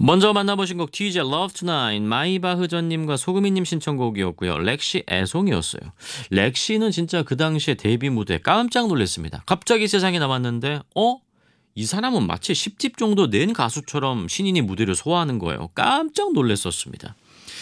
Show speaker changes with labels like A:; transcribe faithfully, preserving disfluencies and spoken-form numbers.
A: 먼저 만나보신 곡 티제이 Love Tonight 마이바흐전님과 소금이님 신청곡이었고요. 렉시 애송이었어요. 렉시는 진짜 그 당시에 데뷔 무대 깜짝 놀랐습니다. 갑자기 세상에 나왔는데 어? 이 사람은 마치 십 집 정도 낸 가수처럼 신인이 무대를 소화하는 거예요. 깜짝 놀랐었습니다.